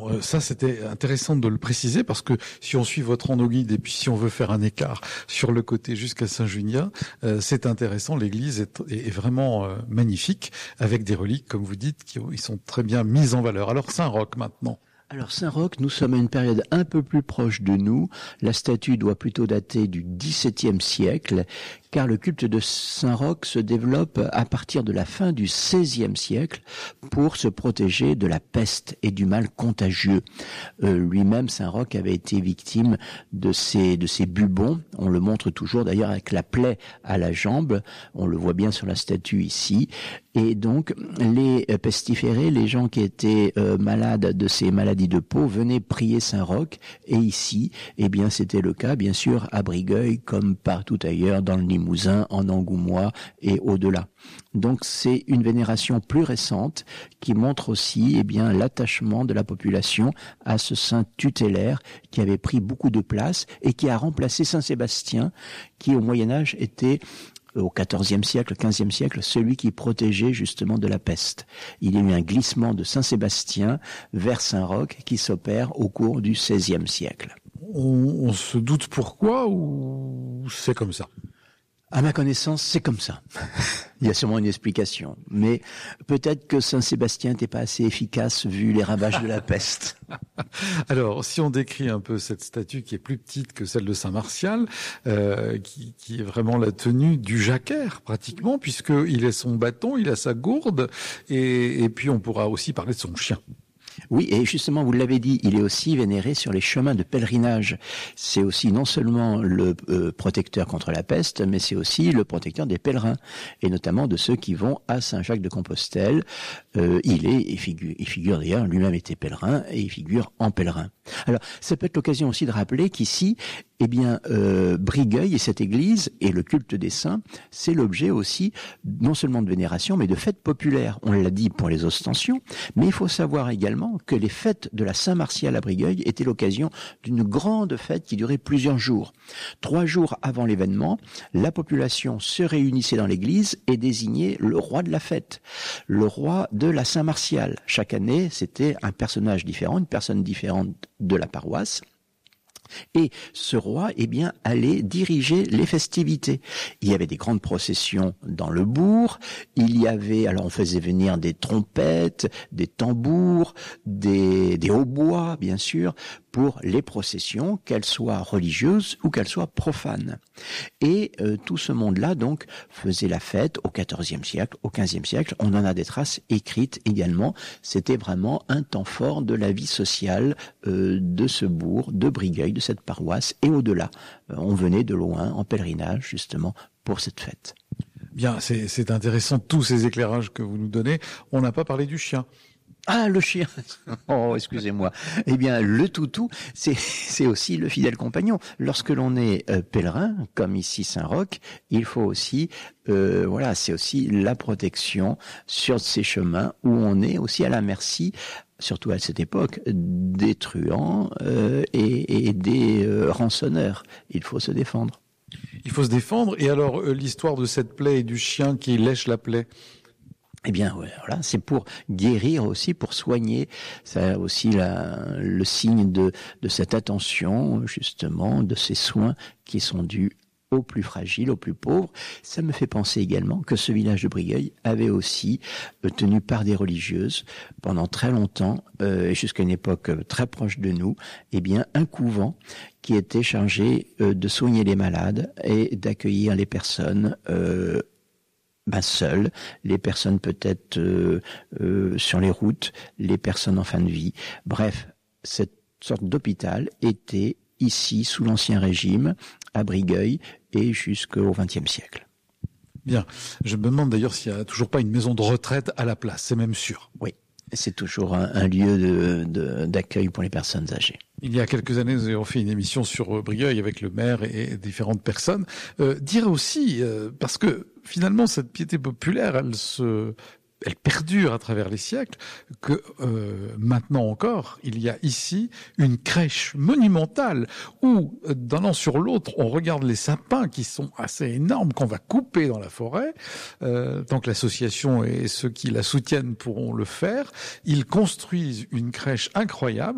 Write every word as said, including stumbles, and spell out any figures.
Alors euh, ça, c'était intéressant de le préciser parce que si on suit votre rando-guide et puis si on veut faire un écart sur le côté jusqu'à Saint-Junien, euh, c'est intéressant. L'église est, est vraiment euh, magnifique avec des reliques, comme vous dites, qui ils sont très bien mises en valeur. Alors Saint-Roch maintenant. Alors Saint-Roch, nous sommes à une période un peu plus proche de nous. La statue doit plutôt dater du dix-septième siècle, car le culte de Saint-Roch se développe à partir de la fin du seizième siècle pour se protéger de la peste et du mal contagieux. Euh, lui-même, Saint-Roch avait été victime de ces, de ces bubons. On le montre toujours d'ailleurs avec la plaie à la jambe. On le voit bien sur la statue ici. Et donc, les pestiférés, les gens qui étaient euh, malades de ces maladies de peau, venaient prier Saint-Roch. Et ici, eh bien, c'était le cas, bien sûr, à Brigueuil, comme partout ailleurs, dans le Limousin, en Angoumois et au-delà. Donc, c'est une vénération plus récente qui montre aussi, eh bien, l'attachement de la population à ce saint tutélaire qui avait pris beaucoup de place et qui a remplacé Saint-Sébastien, qui au Moyen-Âge était au quatorzième siècle, quinzième siècle, celui qui protégeait justement de la peste. Il y a eu un glissement de Saint-Sébastien vers Saint-Roch qui s'opère au cours du seizième siècle. On, on se doute pourquoi ou c'est comme ça? À ma connaissance, c'est comme ça. Il y a sûrement une explication. Mais peut-être que Saint-Sébastien n'était pas assez efficace vu les ravages de la peste. Alors, si on décrit un peu cette statue qui est plus petite que celle de Saint-Martial, euh, qui, qui est vraiment la tenue du jacquaire, pratiquement, puisqu'il a son bâton, il a sa gourde, et, et puis on pourra aussi parler de son chien. Oui, et justement, vous l'avez dit, il est aussi vénéré sur les chemins de pèlerinage. C'est aussi non seulement le euh, protecteur contre la peste, mais c'est aussi le protecteur des pèlerins, et notamment de ceux qui vont à Saint-Jacques-de-Compostelle. Euh, il est, il figure, il figure d'ailleurs, lui-même était pèlerin, et il figure en pèlerin. Alors, ça peut être l'occasion aussi de rappeler qu'ici, eh bien, euh, Brigueuil et cette église et le culte des saints, c'est l'objet aussi non seulement de vénération, mais de fêtes populaires. On l'a dit pour les ostensions, mais il faut savoir également que les fêtes de la Saint-Martial à Brigueuil étaient l'occasion d'une grande fête qui durait plusieurs jours. Trois jours avant l'événement, la population se réunissait dans l'église et désignait le roi de la fête, le roi de la Saint-Martial. Chaque année, c'était un personnage différent, une personne différente de la paroisse. Et ce roi, eh bien, allait diriger les festivités. Il y avait des grandes processions dans le bourg. Il y avait, alors on faisait venir des trompettes, des tambours, des, des hautbois, bien sûr, pour les processions, qu'elles soient religieuses ou qu'elles soient profanes. Et euh, tout ce monde-là, donc, faisait la fête au quatorzième siècle, au quinzième siècle. On en a des traces écrites également. C'était vraiment un temps fort de la vie sociale euh, de ce bourg, de Brigueuil, de cette paroisse, et au-delà. Euh, on venait de loin, en pèlerinage, justement, pour cette fête. Bien, c'est, c'est intéressant, tous ces éclairages que vous nous donnez. On n'a pas parlé du chien. Ah, le chien. Oh, excusez-moi. Eh bien, le toutou, c'est, c'est aussi le fidèle compagnon. Lorsque l'on est euh, pèlerin, comme ici Saint-Roch, il faut aussi, euh, voilà, c'est aussi la protection sur ces chemins où on est aussi à la merci, surtout à cette époque, des truands euh, et, et des euh, rançonneurs. Il faut se défendre. Il faut se défendre. Et alors, euh, l'histoire de cette plaie et du chien qui lèche la plaie? Eh bien, voilà, c'est pour guérir aussi, pour soigner. C'est aussi la, le signe de, de cette attention, justement, de ces soins qui sont dus aux plus fragiles, aux plus pauvres. Ça me fait penser également que ce village de Brigueuil avait aussi, euh, tenu par des religieuses, pendant très longtemps, euh, et jusqu'à une époque très proche de nous, eh bien, un couvent qui était chargé euh, de soigner les malades et d'accueillir les personnes euh, Ben seules, les personnes peut-être euh, euh, sur les routes, les personnes en fin de vie. Bref, cette sorte d'hôpital était ici, sous l'Ancien Régime, à Brigueuil, et jusqu'au vingtième siècle. Bien. Je me demande d'ailleurs s'il n'y a toujours pas une maison de retraite à la place, c'est même sûr. Oui, c'est toujours un, un lieu de, de, d'accueil pour les personnes âgées. Il y a quelques années, nous avons fait une émission sur Brigueuil avec le maire et différentes personnes. Euh, dire aussi, euh, parce que finalement, cette piété populaire, elle se, elle perdure à travers les siècles, que euh, maintenant encore, il y a ici une crèche monumentale où, d'un an sur l'autre, on regarde les sapins qui sont assez énormes, qu'on va couper dans la forêt. Euh, tant que l'association et ceux qui la soutiennent pourront le faire, ils construisent une crèche incroyable.